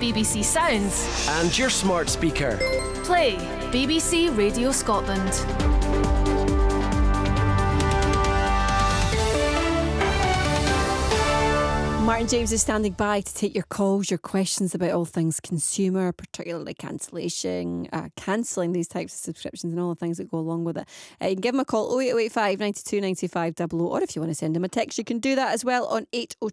BBC Sounds and your smart speaker. Play BBC Radio Scotland. Martin James is standing by to take your calls, your questions about all things consumer, particularly cancelling these types of subscriptions and all the things that go along with it. You can give him a call, 08085 92 95 00, or if you want to send him a text, you can do that as well on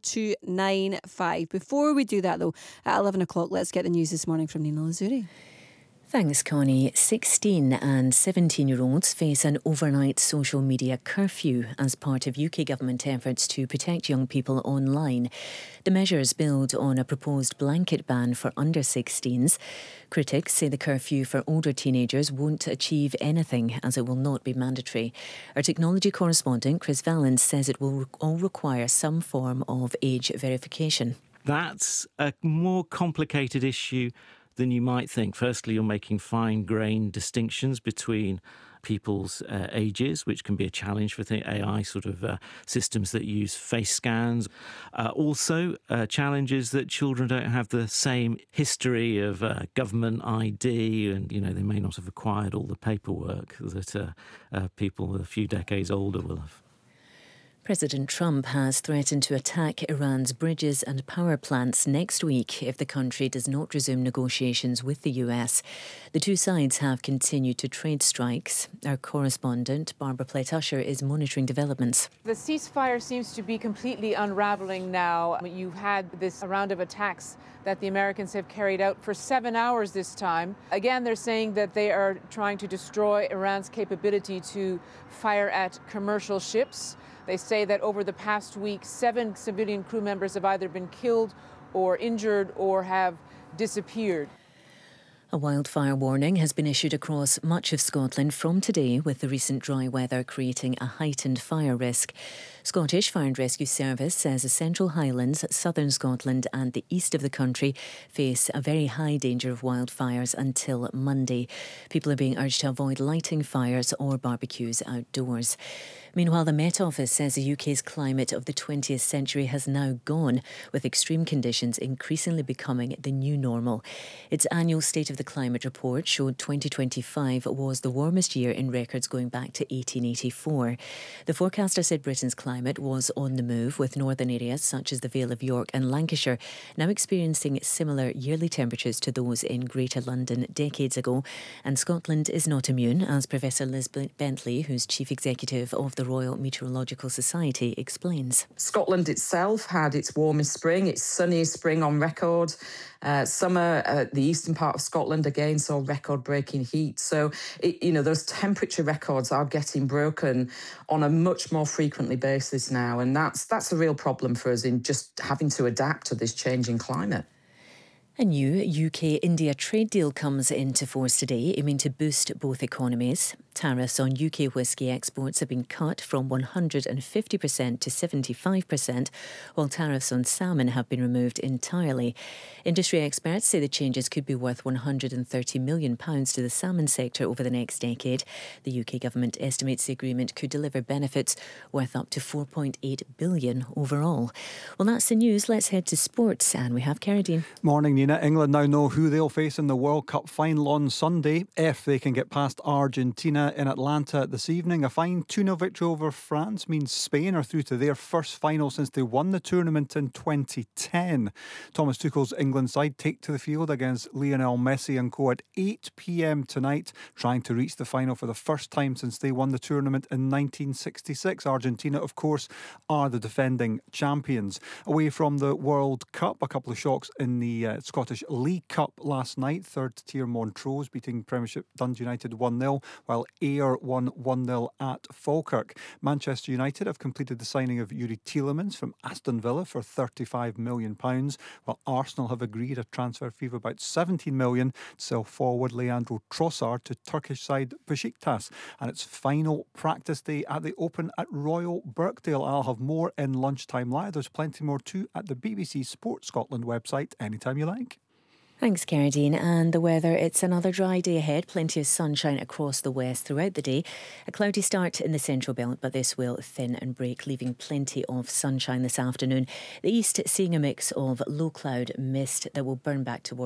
80295. Before we do that though, at 11 o'clock, let's get the news this morning from Nina Lazuri. Thanks, Connie. 16 and 17-year-olds face an overnight social media curfew as part of UK government efforts to protect young people online. The measures build on a proposed blanket ban for under 16s. Critics say the curfew for older teenagers won't achieve anything as it will not be mandatory. Our technology correspondent, Chris Valens, says it will all require some form of age verification. That's a more complicated issue than you might think. Firstly, you're making fine-grained distinctions between people's ages, which can be a challenge for AI systems that use face scans. Also, challenges that children don't have the same history of government ID, and they may not have acquired all the paperwork that people a few decades older will have. President Trump has threatened to attack Iran's bridges and power plants next week if the country does not resume negotiations with the US. The two sides have continued to trade strikes. Our correspondent, Barbara Plett-Usher, is monitoring developments. The ceasefire seems to be completely unraveling now. You've had this round of attacks that the Americans have carried out for 7 hours this time. Again, they're saying that they are trying to destroy Iran's capability to fire at commercial ships. They say that over the past week, 7 civilian crew members have either been killed or injured or have disappeared. A wildfire warning has been issued across much of Scotland from today, with the recent dry weather creating a heightened fire risk. Scottish Fire and Rescue Service says the Central Highlands, southern Scotland and the east of the country face a very high danger of wildfires until Monday. People are being urged to avoid lighting fires or barbecues outdoors. Meanwhile, the Met Office says the UK's climate of the 20th century has now gone, with extreme conditions increasingly becoming the new normal. Its annual State of the Climate report showed 2025 was the warmest year in records going back to 1884. The forecaster said Britain's climate was on the move, with northern areas such as the Vale of York and Lancashire now experiencing similar yearly temperatures to those in Greater London decades ago. And Scotland is not immune, as Professor Liz Bentley, who's Chief Executive of the Royal Meteorological Society, explains. Scotland itself had its warmest spring, its sunniest spring on record. Summer, the eastern part of Scotland again saw record-breaking heat. So, those temperature records are getting broken on a much more frequently basis now. And that's a real problem for us in just having to adapt to this changing climate. A new UK-India trade deal comes into force today, aiming to boost both economies. Tariffs on UK whisky exports have been cut from 150% to 75%, while tariffs on salmon have been removed entirely. Industry experts say the changes could be worth £130 million to the salmon sector over the next decade. The UK government estimates the agreement could deliver benefits worth up to £4.8 billion overall. Well, that's the news. Let's head to sports, and we have Carradine. Morning, Nina. England now know who they'll face in the World Cup final on Sunday if they can get past Argentina in Atlanta this evening. A fine 2-0 victory over France means Spain are through to their first final since they won the tournament in 2010. Thomas Tuchel's England side take to the field against Lionel Messi and co at 8 p.m. tonight, trying to reach the final for the first time since they won the tournament in 1966. Argentina, of course, are the defending champions. Away from the World Cup, a couple of shocks in the Scottish League Cup last night. Third tier Montrose beating Premiership Dundee United 1-0, while Ayr won 1-0 at Falkirk. Manchester United have completed the signing of Yuri Tielemans from Aston Villa for £35 million, while Arsenal have agreed a transfer fee of about £17 million to sell forward Leandro Trossard to Turkish side Besiktas. And it's final practice day at the Open at Royal Birkdale. I'll have more in Lunchtime Live. There's plenty more too at the BBC Sport Scotland website anytime you like. Thanks, Carradine. And the weather, it's another dry day ahead. Plenty of sunshine across the west throughout the day. A cloudy start in the central belt, but this will thin and break, leaving plenty of sunshine this afternoon. The east seeing a mix of low cloud mist that will burn back towards